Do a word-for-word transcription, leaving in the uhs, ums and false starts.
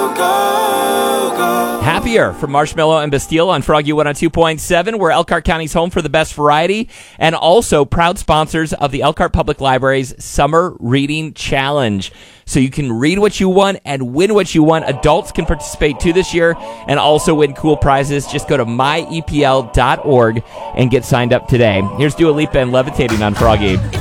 Happier from Marshmallow and Bastille on Froggy one oh two point seven. We're Elkhart County's home for the best variety and also proud sponsors of the Elkhart Public Library's Summer Reading Challenge. So you can read what you want and win what you want. Adults can participate too this year and also win cool prizes. Just go to my e p l dot org and get signed up today. Here's Dua Lipa and Levitating on Froggy.